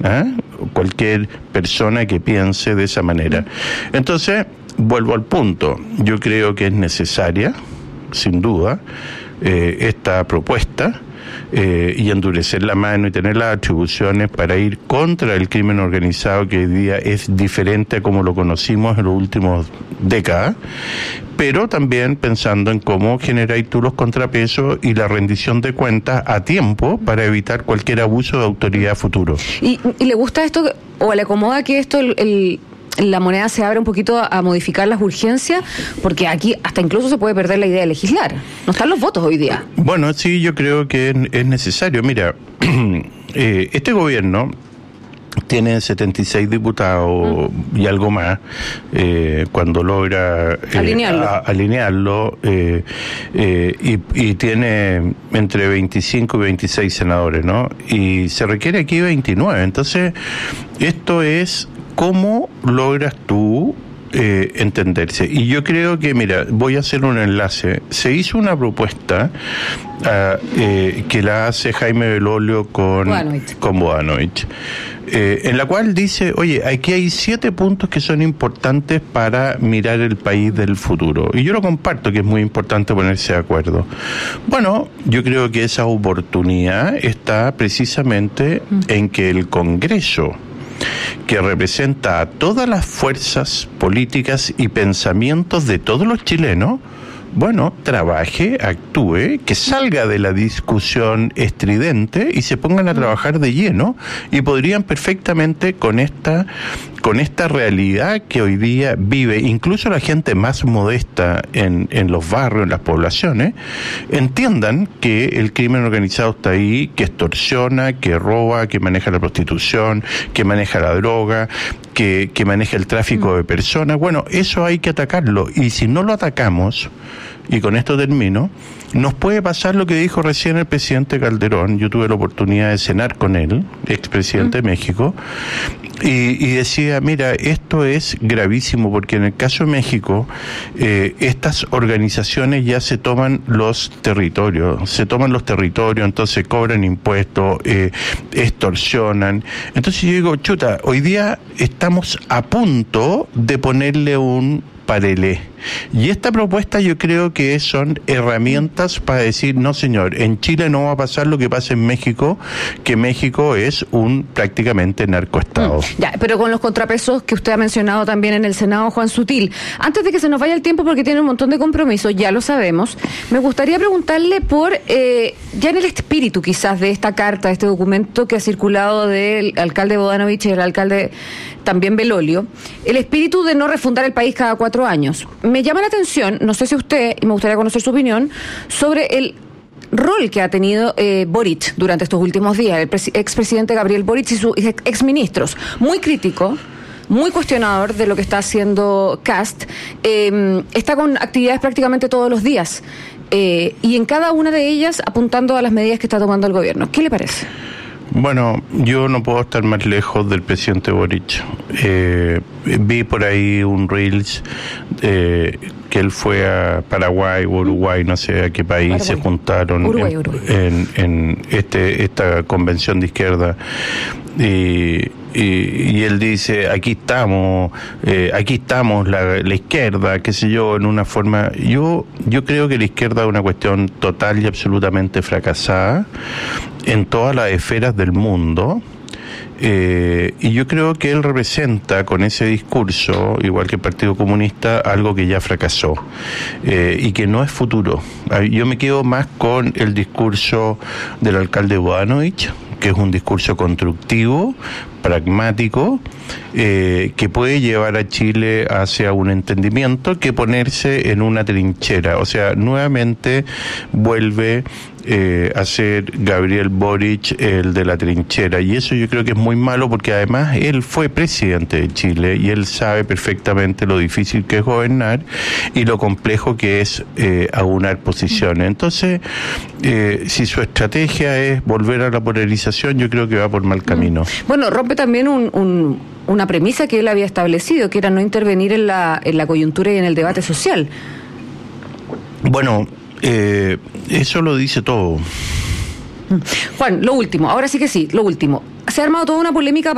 cualquier persona que piense de esa manera. Entonces, vuelvo al punto, yo creo que es necesaria, sin duda, esta propuesta, y endurecer la mano y tener las atribuciones para ir contra el crimen organizado, que hoy día es diferente a como lo conocimos en los últimos décadas, pero también pensando en cómo generar tú los contrapesos y la rendición de cuentas a tiempo para evitar cualquier abuso de autoridad futuro. ¿Y le gusta esto, o le acomoda que esto la moneda se abre un poquito a modificar las urgencias? Porque aquí hasta incluso se puede perder la idea de legislar. No están los votos hoy día. Bueno, sí, yo creo que es necesario. Mira, este gobierno tiene 76 diputados y algo más, cuando logra alinearlo, y tiene entre 25 y 26 senadores, ¿no? Y se requiere aquí 29. Entonces, esto es cómo logras tú entenderse. Y yo creo que, mira, voy a hacer un enlace. Se hizo una propuesta que la hace Jaime Belolio con Bodanovich, en la cual dice, oye, aquí hay 7 puntos que son importantes para mirar el país del futuro. Y yo lo comparto, que es muy importante ponerse de acuerdo. Bueno, yo creo que esa oportunidad está precisamente en que el Congreso, que representa a todas las fuerzas políticas y pensamientos de todos los chilenos, bueno, trabaje, actúe, que salga de la discusión estridente y se pongan a trabajar de lleno, y podrían perfectamente con esta realidad que hoy día vive incluso la gente más modesta en los barrios, en las poblaciones, entiendan que el crimen organizado está ahí, que extorsiona, que roba, que maneja la prostitución, que maneja la droga, que maneja el tráfico de personas. Bueno, eso hay que atacarlo, y si no lo atacamos, y con esto termino, nos puede pasar lo que dijo recién el presidente Calderón. Yo tuve la oportunidad de cenar con él, expresidente de México, y decía, mira, esto es gravísimo, porque en el caso de México, estas organizaciones ya se toman los territorios, entonces cobran impuestos, extorsionan. Entonces yo digo, chuta, hoy día estamos a punto de ponerle un parelé. Y esta propuesta yo creo que son herramientas para decir, no señor, en Chile no va a pasar lo que pasa en México, que México es un prácticamente narcoestado. Ya, pero con los contrapesos que usted ha mencionado también en el Senado, Juan Sutil, antes de que se nos vaya el tiempo, porque tiene un montón de compromisos, ya lo sabemos, me gustaría preguntarle por, ya en el espíritu quizás de esta carta, de este documento que ha circulado del alcalde Bodanovich y el alcalde también Belolio, el espíritu de no refundar el país cada 4 años. Me llama la atención, no sé si usted, y me gustaría conocer su opinión, sobre el rol que ha tenido Boric durante estos últimos días, el expresidente Gabriel Boric y sus exministros. Muy crítico, muy cuestionador de lo que está haciendo Kast, está con actividades prácticamente todos los días, y en cada una de ellas apuntando a las medidas que está tomando el gobierno. ¿Qué le parece? Bueno, yo no puedo estar más lejos del presidente Boric. Vi por ahí un Reels que él fue a Paraguay o Uruguay, no sé a qué país, Paraguay. Se juntaron Uruguay. En esta convención de izquierda, y él dice, aquí estamos la izquierda, qué sé yo, en una forma. Yo creo que la izquierda es una cuestión total y absolutamente fracasada en todas las esferas del mundo. Y yo creo que él representa con ese discurso, igual que el Partido Comunista, algo que ya fracasó, y que no es futuro. Yo me quedo más con el discurso del alcalde Bodanovich, que es un discurso constructivo, pragmático, que puede llevar a Chile hacia un entendimiento, que ponerse en una trinchera. O sea, nuevamente vuelve a ser Gabriel Boric el de la trinchera, y eso yo creo que es muy malo, porque además él fue presidente de Chile y él sabe perfectamente lo difícil que es gobernar y lo complejo que es aunar posiciones. Entonces, si su estrategia es volver a la polarización, yo creo que va por mal camino. Bueno, rompe también una premisa que él había establecido, que era no intervenir en la coyuntura y en el debate social. Bueno, eso lo dice todo. Juan, lo último, ahora sí que sí, lo último. Se ha armado toda una polémica